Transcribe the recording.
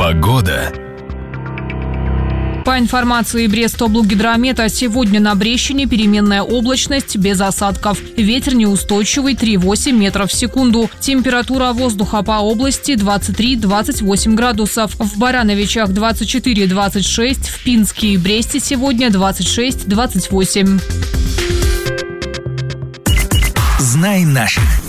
Погода. По информации Брестоблгидромета, сегодня на Брещине переменная облачность без осадков. Ветер неустойчивый 3,8 метров в секунду. Температура воздуха по области 23-28 градусов. В Барановичах 24-26, в Пинске и Бресте сегодня 26-28. Знай наших.